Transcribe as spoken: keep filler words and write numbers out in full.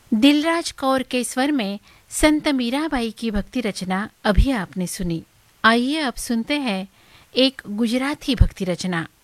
दिलराज कौर के स्वर में संत मीराबाई की भक्ति रचना अभी आपने सुनी। आइए अब सुनते हैं एक गुजराती भक्ति रचना।